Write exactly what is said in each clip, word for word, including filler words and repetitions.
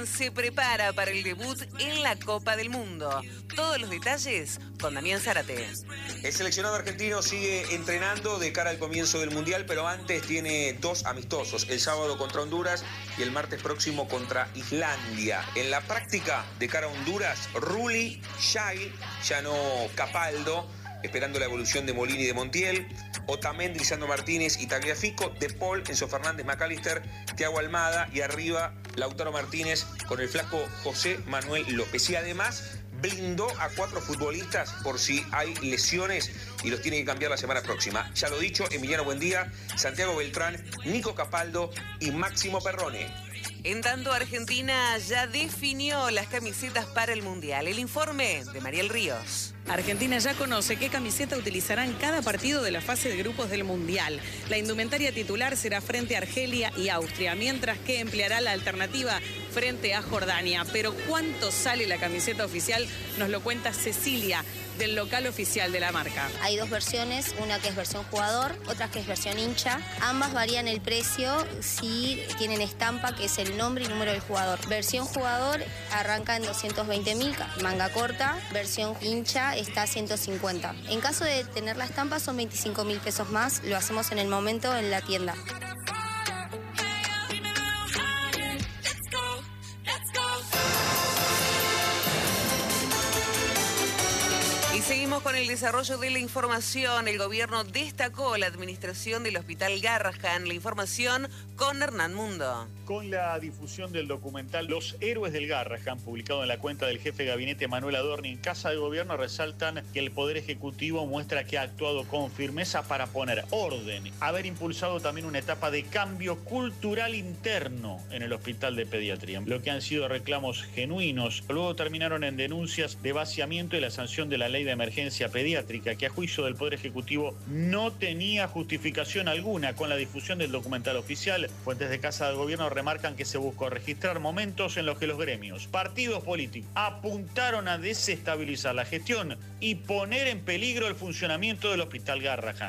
Haaland se prepara para el debut en la Copa del Mundo. Todos los detalles con Damián Zárate. El seleccionado argentino sigue entrenando de cara al comienzo del Mundial, pero antes tiene dos amistosos, el sábado contra Honduras y el martes próximo contra Islandia. En la práctica, de cara a Honduras, Rulli, Shai, ya no Capaldo, esperando la evolución de Molina y de Montiel, Otamendi, Lisandro Martínez y Tagliafico, De Paul, Enzo Fernández, McAllister, Thiago Almada y arriba Lautaro Martínez con el flaco José Manuel López. Y además blindó a cuatro futbolistas por si hay lesiones y los tiene que cambiar la semana próxima. Ya lo dicho, Emiliano Buendía, Santiago Beltrán, Nico Capaldo y Máximo Perrone. En tanto, Argentina ya definió las camisetas para el Mundial. El informe de Mariel Ríos. Argentina ya conoce qué camiseta utilizará en cada partido de la fase de grupos del Mundial. La indumentaria titular será frente a Argelia y Austria, mientras que empleará la alternativa frente a Jordania. Pero ¿cuánto sale la camiseta oficial? Nos lo cuenta Cecilia, del local oficial de la marca. Hay dos versiones, una que es versión jugador, otra que es versión hincha. Ambas varían el precio si tienen estampa, que es el nombre y número del jugador. Versión jugador arranca en doscientos veinte mil, manga corta. Versión hincha está a ciento cincuenta. En caso de tener la estampa son veinticinco mil pesos más. Lo hacemos en el momento en la tienda. Y seguimos con el desarrollo de la información. El gobierno destacó la administración del Hospital Garrahan. La información con Hernán Mundo. Con la difusión del documental Los Héroes del Garrahan, publicado en la cuenta del jefe de gabinete Manuel Adorni en Casa de Gobierno, resaltan que el Poder Ejecutivo muestra que ha actuado con firmeza para poner orden, haber impulsado también una etapa de cambio cultural interno en el Hospital de Pediatría. Lo que han sido reclamos genuinos, luego terminaron en denuncias de vaciamiento y la sanción de la ley de emergencia pediátrica, que a juicio del Poder Ejecutivo no tenía justificación alguna. Con la difusión del documental oficial, fuentes de Casa de Gobierno remarcan que se buscó registrar momentos en los que los gremios, partidos políticos, apuntaron a desestabilizar la gestión y poner en peligro el funcionamiento del Hospital Garrahan.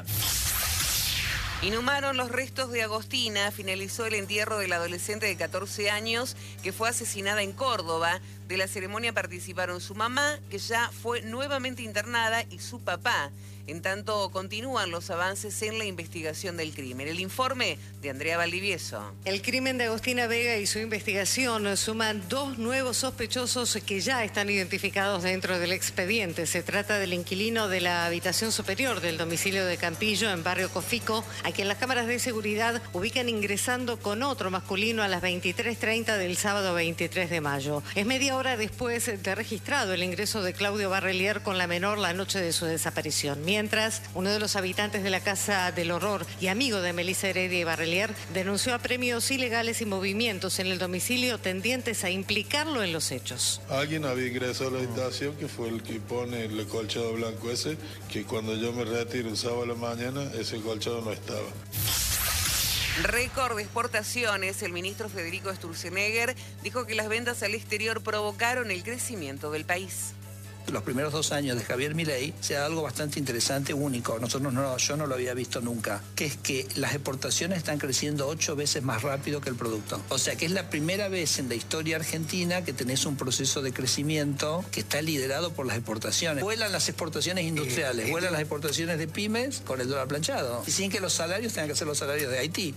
Inhumaron los restos de Agostina. Finalizó el entierro del adolescente de catorce años que fue asesinada en Córdoba. De la ceremonia participaron su mamá, que ya fue nuevamente internada, y su papá. En tanto, continúan los avances en la investigación del crimen. El informe de Andrea Valdivieso. El crimen de Agostina Vega y su investigación suman dos nuevos sospechosos que ya están identificados dentro del expediente. Se trata del inquilino de la habitación superior del domicilio de Campillo, en Barrio Cofico, a quien las cámaras de seguridad ubican ingresando con otro masculino a las veintitrés treinta del sábado veintitrés de mayo. Es media hora después de registrado el ingreso de Claudio Barrelier con la menor la noche de su desaparición. Mientras, uno de los habitantes de la Casa del Horror y amigo de Melissa Heredia y Barrelier denunció a premios ilegales y movimientos en el domicilio tendientes a implicarlo en los hechos. Alguien había ingresado a la habitación, que fue el que pone el colchado blanco ese, que cuando yo me retiro el sábado a la mañana, ese colchado no estaba. Récord de exportaciones. El ministro Federico Sturzenegger dijo que las ventas al exterior provocaron el crecimiento del país. Los primeros dos años de Javier Milei se da algo bastante interesante, único. Nosotros no, yo no lo había visto nunca, que es que las exportaciones están creciendo ocho veces más rápido que el producto. O sea que es la primera vez en la historia argentina que tenés un proceso de crecimiento que está liderado por las exportaciones. Vuelan las exportaciones industriales, vuelan las exportaciones de pymes con el dólar planchado, y sin que los salarios tengan que ser los salarios de Haití.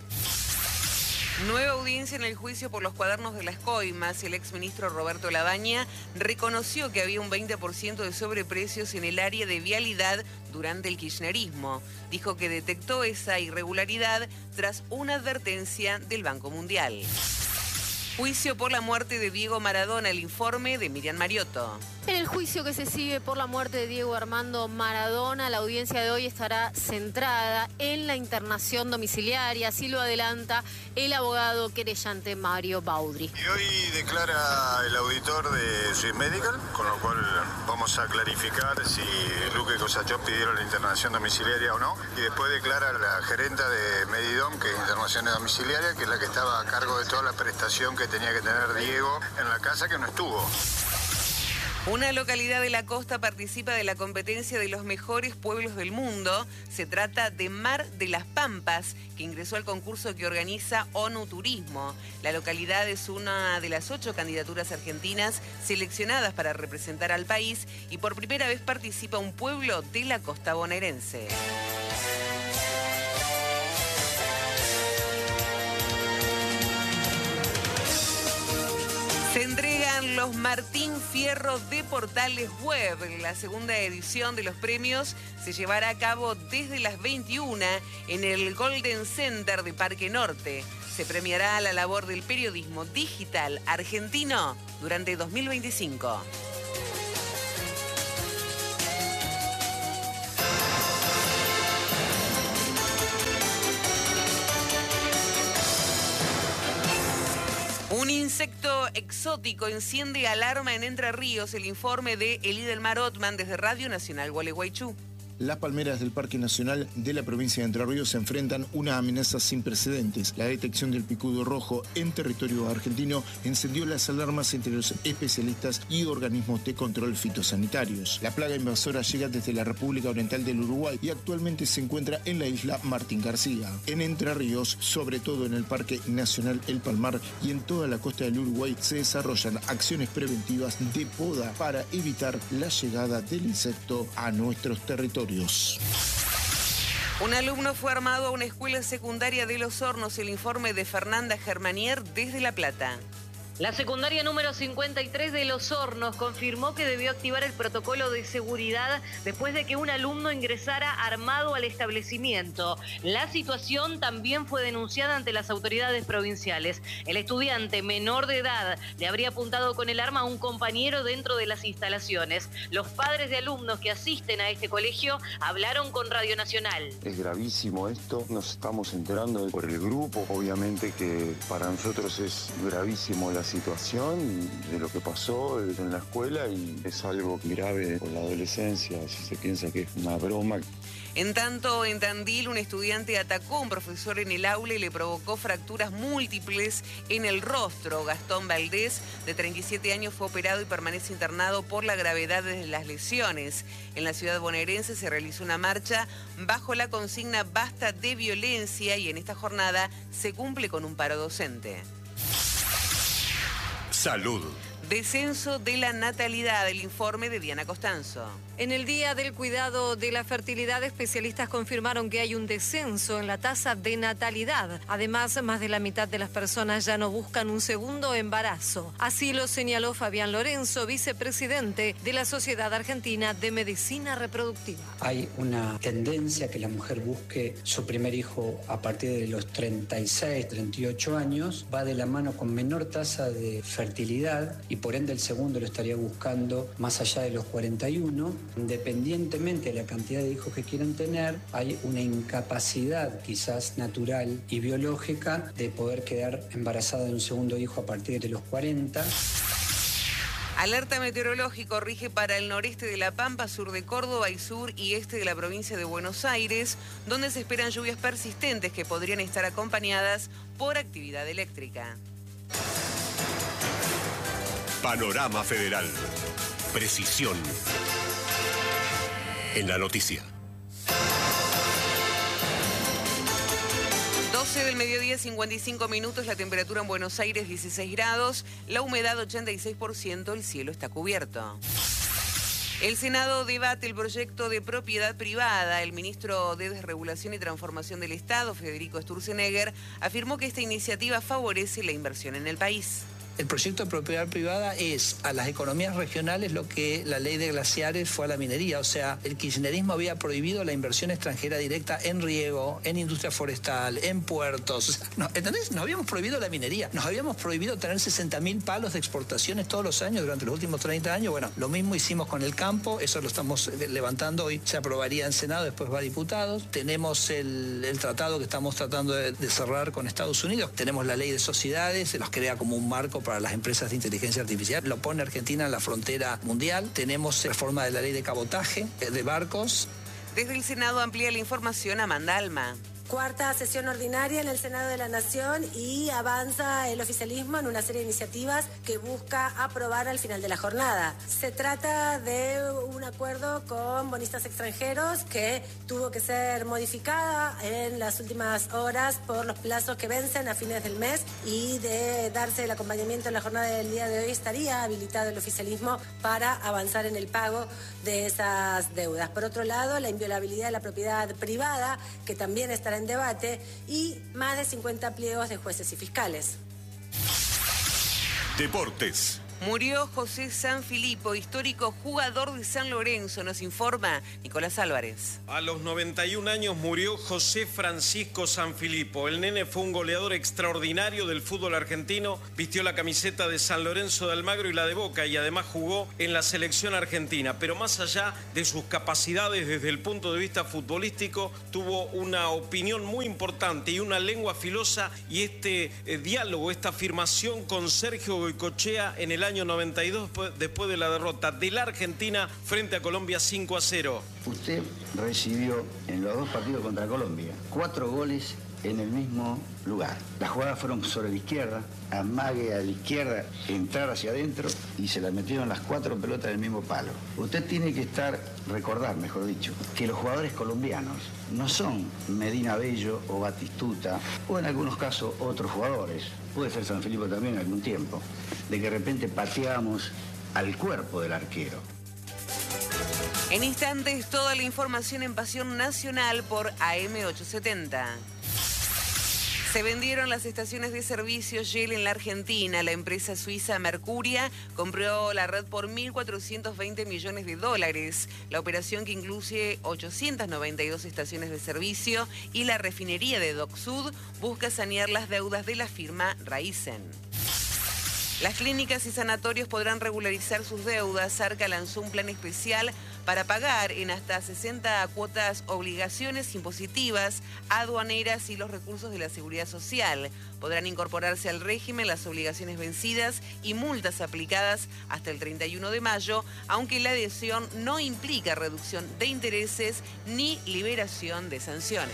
Nueva audiencia en el juicio por los cuadernos de las coimas. El exministro Roberto Labaña reconoció que había un veinte por ciento de sobreprecios en el área de vialidad durante el kirchnerismo. Dijo que detectó esa irregularidad tras una advertencia del Banco Mundial. Juicio por la muerte de Diego Maradona. El informe de Miriam Mariotto. En el juicio que se sigue por la muerte de Diego Armando Maradona, la audiencia de hoy estará centrada en la internación domiciliaria, así lo adelanta el abogado querellante Mario Baudry. Y hoy declara el auditor de Swiss Medical, con lo cual vamos a clarificar si Luque y Cosachov pidieron la internación domiciliaria o no. Y después declara la gerenta de Medidom, que es internación domiciliaria, que es la que estaba a cargo de toda la prestación que tenía que tener Diego en la casa, que no estuvo. Una localidad de la costa participa de la competencia de los mejores pueblos del mundo. Se trata de Mar de las Pampas, que ingresó al concurso que organiza ONU Turismo. La localidad es una de las ocho candidaturas argentinas seleccionadas para representar al país y por primera vez participa un pueblo de la costa bonaerense. Se entregan los Martín Fierro de Portales Web. La segunda edición de los premios se llevará a cabo desde las veintiuna en el Golden Center de Parque Norte. Se premiará la labor del periodismo digital argentino durante dos mil veinticinco. Un insecto exótico enciende alarma en Entre Ríos. El informe de Elidelmar Ottman desde Radio Nacional Gualeguaychú. Las palmeras del Parque Nacional de la provincia de Entre Ríos se enfrentan una amenaza sin precedentes. La detección del picudo rojo en territorio argentino encendió las alarmas entre los especialistas y organismos de control fitosanitarios. La plaga invasora llega desde la República Oriental del Uruguay y actualmente se encuentra en la isla Martín García. En Entre Ríos, sobre todo en el Parque Nacional El Palmar y en toda la costa del Uruguay, se desarrollan acciones preventivas de poda para evitar la llegada del insecto a nuestros territorios. Un alumno fue armado a una escuela secundaria de Los Hornos. El informe de Fernanda Germanier desde La Plata. La secundaria número cincuenta y tres de Los Hornos confirmó que debió activar el protocolo de seguridad después de que un alumno ingresara armado al establecimiento. La situación también fue denunciada ante las autoridades provinciales. El estudiante menor de edad le habría apuntado con el arma a un compañero dentro de las instalaciones. Los padres de alumnos que asisten a este colegio hablaron con Radio Nacional. Es gravísimo esto, nos estamos enterando por el grupo, obviamente que para nosotros es gravísimo la situación de lo que pasó en la escuela y es algo grave con la adolescencia, si se piensa que es una broma. En tanto, en Tandil, un estudiante atacó a un profesor en el aula y le provocó fracturas múltiples en el rostro. Gastón Valdés, de treinta y siete años, fue operado y permanece internado por la gravedad de las lesiones. En la ciudad bonaerense se realizó una marcha bajo la consigna Basta de violencia y en esta jornada se cumple con un paro docente. Salud. Descenso de la natalidad, el informe de Diana Costanzo. En el Día del Cuidado de la Fertilidad, especialistas confirmaron que hay un descenso en la tasa de natalidad. Además, más de la mitad de las personas ya no buscan un segundo embarazo. Así lo señaló Fabián Lorenzo, vicepresidente de la Sociedad Argentina de Medicina Reproductiva. Hay una tendencia que la mujer busque su primer hijo a partir de los treinta y seis, treinta y ocho años. Va de la mano con menor tasa de fertilidad y por ende el segundo lo estaría buscando más allá de los cuarenta y uno. Independientemente de la cantidad de hijos que quieran tener, hay una incapacidad quizás natural y biológica de poder quedar embarazada de un segundo hijo a partir de los cuarenta. Alerta meteorológico rige para el noreste de La Pampa, sur de Córdoba y sur y este de la provincia de Buenos Aires, donde se esperan lluvias persistentes que podrían estar acompañadas por actividad eléctrica. Panorama Federal. Precisión en la noticia. doce del mediodía, cincuenta y cinco minutos, la temperatura en Buenos Aires dieciséis grados, la humedad ochenta y seis por ciento, el cielo está cubierto. El Senado debate el proyecto de propiedad privada. El ministro de Desregulación y Transformación del Estado, Federico Sturzenegger, afirmó que esta iniciativa favorece la inversión en el país. El proyecto de propiedad privada es a las economías regionales lo que la ley de glaciares fue a la minería. O sea, el kirchnerismo había prohibido la inversión extranjera directa en riego, en industria forestal, en puertos. O sea, no, ¿entendés? Nos habíamos prohibido la minería. Nos habíamos prohibido tener sesenta mil palos de exportaciones todos los años durante los últimos treinta años. Bueno, lo mismo hicimos con el campo. Eso lo estamos levantando hoy. Se aprobaría en Senado, después va a diputados. Tenemos el, el tratado que estamos tratando de, de cerrar con Estados Unidos. Tenemos la ley de sociedades. Se nos crea como un marco para las empresas de inteligencia artificial, lo pone Argentina en la frontera mundial. Tenemos reforma de la ley de cabotaje de barcos. Desde el Senado amplía la información Amanda Alma. cuarta sesión ordinaria en el Senado de la Nación y avanza el oficialismo en una serie de iniciativas que busca aprobar al final de la jornada. Se trata de un acuerdo con bonistas extranjeros que tuvo que ser modificada en las últimas horas por los plazos que vencen a fines del mes, y de darse el acompañamiento en la jornada del día de hoy estaría habilitado el oficialismo para avanzar en el pago de esas deudas. Por otro lado, la inviolabilidad de la propiedad privada, que también estará en debate, y más de cincuenta pliegos de jueces y fiscales. Deportes. Murió José Sanfilippo, histórico jugador de San Lorenzo, nos informa Nicolás Álvarez. A los noventa y un años murió José Francisco Sanfilippo. El nene fue un goleador extraordinario del fútbol argentino, vistió la camiseta de San Lorenzo de Almagro y la de Boca, y además jugó en la selección argentina. Pero más allá de sus capacidades desde el punto de vista futbolístico, tuvo una opinión muy importante y una lengua filosa, y este eh, diálogo, esta afirmación con Sergio Goycochea en el año año noventa y dos, después de la derrota de la Argentina frente a Colombia cinco a cero. Usted recibió en los dos partidos contra Colombia cuatro goles en el mismo lugar. Las jugadas fueron sobre la izquierda, amague a la izquierda, entrar hacia adentro, y se la metieron las cuatro pelotas en el mismo palo. Usted tiene que estar, recordar mejor dicho, que los jugadores colombianos no son Medina Bello o Batistuta, o en algunos casos otros jugadores, puede ser Sanfilippo también en algún tiempo, de que de repente pateamos al cuerpo del arquero. En instantes, toda la información en Pasión Nacional por A M ochocientos setenta. Se vendieron las estaciones de servicio Shell en la Argentina. La empresa suiza Mercuria compró la red por mil cuatrocientos veinte millones de dólares. La operación, que incluye ochocientas noventa y dos estaciones de servicio y la refinería de Dock Sud, busca sanear las deudas de la firma Raizen. Las clínicas y sanatorios podrán regularizar sus deudas. Arca lanzó un plan especial para pagar en hasta sesenta cuotas obligaciones impositivas, aduaneras y los recursos de la Seguridad Social. Podrán incorporarse al régimen las obligaciones vencidas y multas aplicadas hasta el treinta y uno de mayo, aunque la adhesión no implica reducción de intereses ni liberación de sanciones.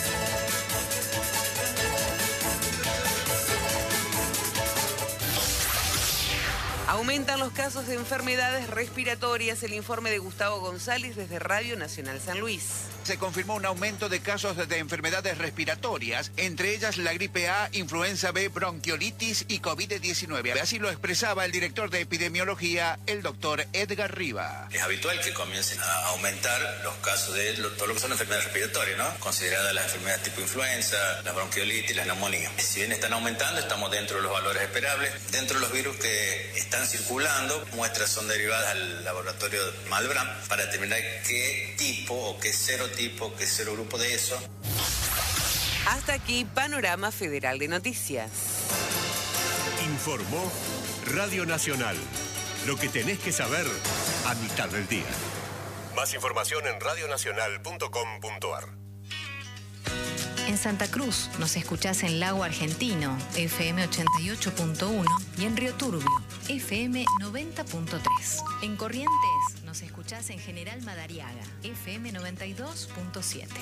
Aumentan los casos de enfermedades respiratorias. El informe de Gustavo González desde Radio Nacional San Luis. Se confirmó un aumento de casos de enfermedades respiratorias, entre ellas la gripe A, influenza B, bronquiolitis y COVID diecinueve. Así lo expresaba el director de epidemiología, el doctor Edgar Riva. Es habitual que comiencen a aumentar los casos de lo, todo lo que son enfermedades respiratorias, ¿no? Consideradas las enfermedades tipo influenza, la bronquiolitis, la neumonía. Si bien están aumentando, estamos dentro de los valores esperables. Dentro de los virus que están circulando, muestras son derivadas al laboratorio Malbrán para determinar qué tipo o qué serotipo, qué serogrupo de eso. Hasta aquí, Panorama Federal de Noticias. Informó Radio Nacional. Lo que tenés que saber a mitad del día. Más información en radionacional punto com punto ar. En Santa Cruz nos escuchás en Lago Argentino, F M ochenta y ocho punto uno, y en Río Turbio, F M noventa punto tres. En Corrientes nos escuchás en General Madariaga, F M noventa y dos punto siete.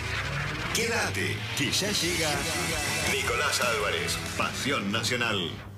Quédate, que ya llega Nicolás Álvarez, Pasión Nacional.